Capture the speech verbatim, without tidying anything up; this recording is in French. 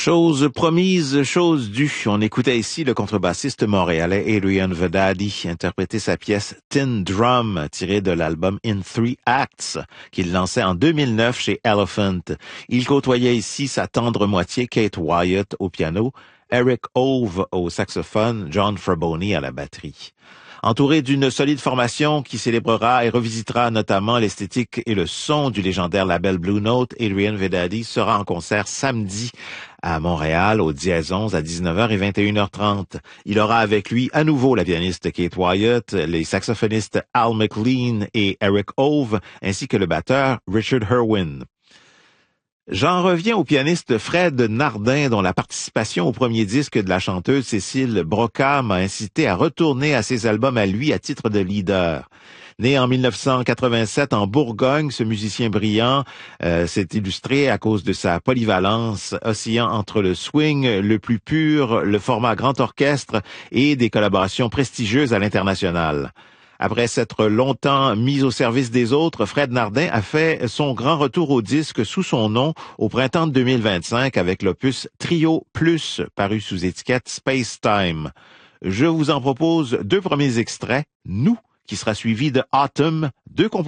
Chose promise, chose due. On écoutait ici le contrebassiste montréalais Adrian Vedadi interpréter sa pièce Tin Drum, tirée de l'album In Three Acts, qu'il lançait en deux mille neuf chez Elephant. Il côtoyait ici sa tendre moitié Kate Wyatt au piano, Eric Ove au saxophone, John Fraboni à la batterie. Entouré d'une solide formation qui célébrera et revisitera notamment l'esthétique et le son du légendaire label Blue Note, Adrian Vedadi sera en concert samedi à Montréal au Dièse onze à dix-neuf heures et vingt et une heures trente. Il aura avec lui à nouveau la pianiste Kate Wyatt, les saxophonistes Al McLean et Eric Ove, ainsi que le batteur Richard Herwin. J'en reviens au pianiste Fred Nardin, dont la participation au premier disque de la chanteuse Cécile Broca m'a incité à retourner à ses albums à lui à titre de leader. Né en mille neuf cent quatre-vingt-sept en Bourgogne, ce musicien brillant euh, s'est illustré à cause de sa polyvalence, oscillant entre le swing le plus pur, le format grand orchestre et des collaborations prestigieuses à l'international. Après s'être longtemps mis au service des autres, Fred Nardin a fait son grand retour au disque sous son nom au printemps de deux mille vingt-cinq avec l'opus Trio Plus, paru sous étiquette Space Time. Je vous en propose deux premiers extraits, Nous, qui sera suivi de Autumn, deux compositions